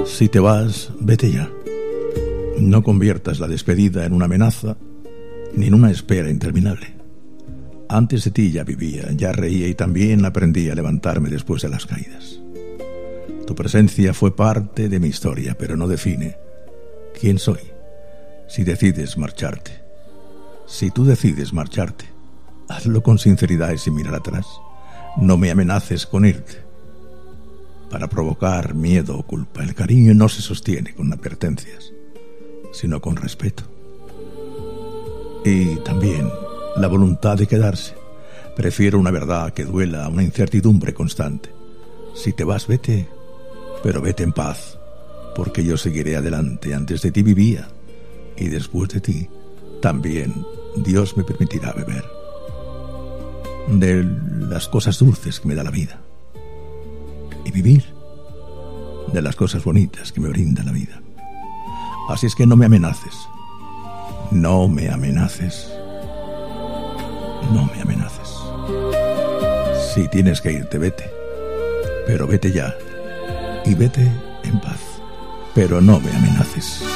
Si te vas, vete ya. No conviertas la despedida en una amenaza ni en una espera interminable. Antes de ti ya vivía, ya reía y también aprendí a levantarme después de las caídas. Tu presencia fue parte de mi historia, pero no define quién soy. Si decides marcharte, si tú decides marcharte, hazlo con sinceridad y sin mirar atrás. No me amenaces con irte para provocar miedo o culpa. El cariño no se sostiene con advertencias, sino con respeto. Y también la voluntad de quedarse. Prefiero una verdad que duela a una incertidumbre constante. Si te vas, vete, pero vete en paz, porque yo seguiré adelante. Antes de ti vivía, y después de ti también Dios me permitirá beber de las cosas dulces que me da la vida y vivir de las cosas bonitas que me brinda la vida. Así es que no me amenaces, no me amenaces, no me amenaces. Si tienes que irte, vete, pero vete ya y vete en paz, pero no me amenaces.